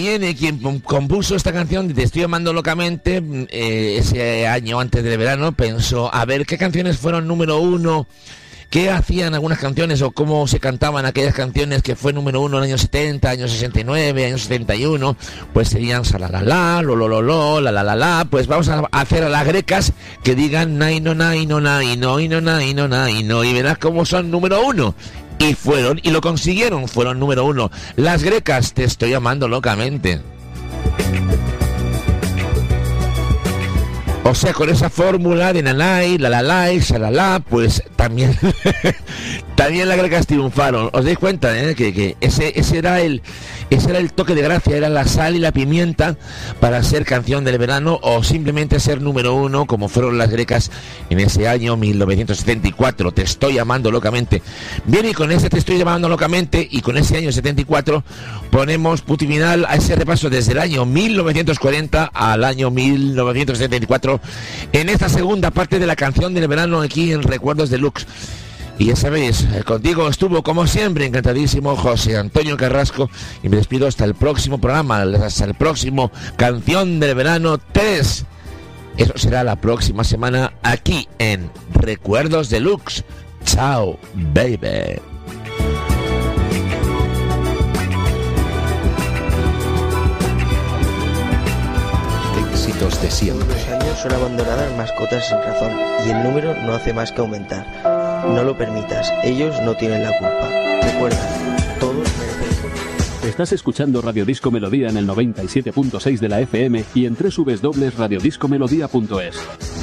viene, quien compuso esta canción, Te estoy amando locamente, ese año antes del verano, pensó, a ver, ¿qué canciones fueron número uno? ¿Qué hacían algunas canciones o cómo se cantaban aquellas canciones que fue número uno en el año 70, año 69, año 71? Pues serían Salalala, Lolololo, La. Pues vamos a hacer a las grecas que digan Naino, Naino, Naino, Naino, Naino, Naino, y verás cómo son número uno. Y fueron, y lo consiguieron, fueron número uno. Las grecas, Te estoy amando locamente. O sea, con esa fórmula de nanay, lalalay, shalala, pues también también las grecas triunfaron. ¿Os dais cuenta, que ese era el toque de gracia, era la sal y la pimienta para ser canción del verano o simplemente ser número uno, como fueron las grecas en ese año 1974, Te estoy amando locamente. Bien, y con ese Te estoy amando locamente y con ese año 74 ponemos punto final a ese repaso desde el año 1940 al año 1974 en esta segunda parte de la canción del verano aquí en Recuerdos Deluxe. Y ya sabéis, contigo estuvo como siempre encantadísimo José Antonio Carrasco y me despido hasta el próximo programa, hasta el próximo Canción del Verano 3. Eso será la próxima semana aquí en Recuerdos Deluxe. Chao, baby. Éxitos de siempre. Los años son abandonadas mascotas sin razón y el número no hace más que aumentar. No lo permitas, ellos no tienen la culpa. Recuerda, todos merecen. Estás escuchando Radio Disco Melodía en el 97.6 de la FM y en www.radiodiscomelodía.es.